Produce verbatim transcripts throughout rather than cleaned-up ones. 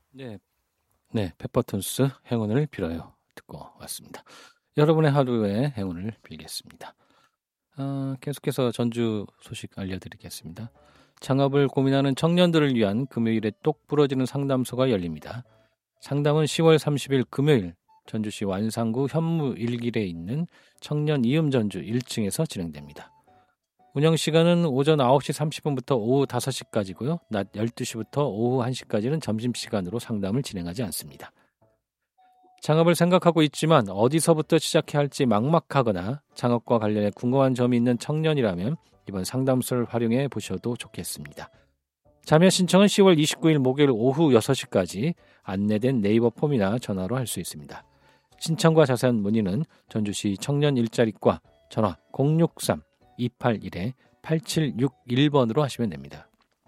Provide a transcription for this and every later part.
네, 네, 페퍼톤스 행운을 빌어요. 듣고 왔습니다. 여러분의 하루의 행운을 빌겠습니다. 어, 계속해서 전주 소식 알려드리겠습니다. 창업을 고민하는 청년들을 위한 금요일에 똑 부러지는 상담소가 열립니다. 상담은 시월 삼십일 금요일 전주시 완산구 현무 일길에 있는 청년 이음 전주 일 층에서 진행됩니다. 운영 시간은 오전 아홉 시 삼십 분부터 오후 다섯 시까지고요. 낮 열두 시부터 오후 한 시까지는 점심시간으로 상담을 진행하지 않습니다. 창업을 생각하고 있지만 어디서부터 시작해야 할지 막막하거나 창업과 관련해 궁금한 점이 있는 청년이라면 이번 상담소를 활용해 보셔도 좋겠습니다. 참여 신청은 시월 이십구일 목요일 오후 여섯 시까지 안내된 네이버 폼이나 전화로 할 수 있습니다. 신청과 자세한 문의는 전주시 청년 일자리과 전화 공육삼 이팔일 팔칠육일 번으로 하시면 됩니다.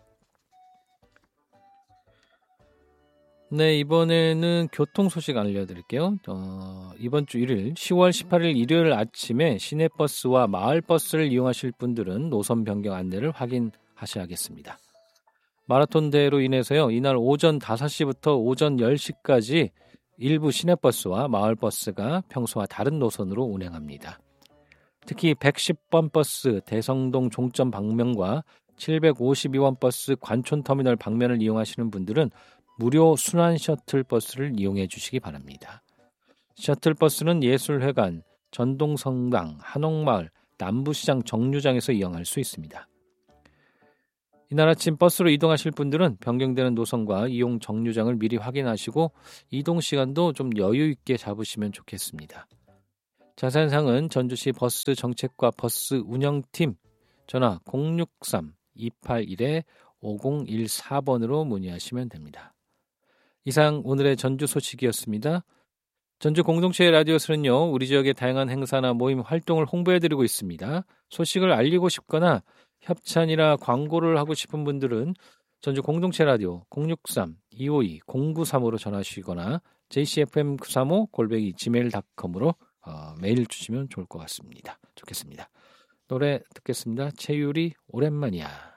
네, 이번에는 교통 소식 알려드릴게요. 어, 이번 주 일일 시월 십팔일 일요일 아침에 시내버스와 마을버스를 이용하실 분들은 노선 변경 안내를 확인하셔야겠습니다. 마라톤 대회로 인해서요, 이날 오전 다섯 시부터 오전 열 시까지 일부 시내버스와 마을버스가 평소와 다른 노선으로 운행합니다. 특히 백십 번 버스 대성동 종점 방면과 칠백오십이 번 버스 관촌터미널 방면을 이용하시는 분들은 무료 순환 셔틀 버스를 이용해 주시기 바랍니다. 셔틀 버스는 예술회관, 전동성당, 한옥마을, 남부시장 정류장에서 이용할 수 있습니다. 이날 아침 버스로 이동하실 분들은 변경되는 노선과 이용 정류장을 미리 확인하시고 이동 시간도 좀 여유 있게 잡으시면 좋겠습니다. 자세한 사항은 전주시 버스 정책과 버스 운영팀 전화 공육삼 이팔일 오공일사 번으로 문의하시면 됩니다. 이상 오늘의 전주 소식이었습니다. 전주 공동체 라디오스는요, 우리 지역의 다양한 행사나 모임 활동을 홍보해드리고 있습니다. 소식을 알리고 싶거나 협찬이나 광고를 하고 싶은 분들은 전주 공동체 라디오 공육삼 이오이 공구삼오로 전화주시거나 제이씨에프엠 구삼오 골뱅이 지메일 닷컴으로 어, 메일 주시면 좋을 것 같습니다. 좋겠습니다. 노래 듣겠습니다. 채율이 오랜만이야.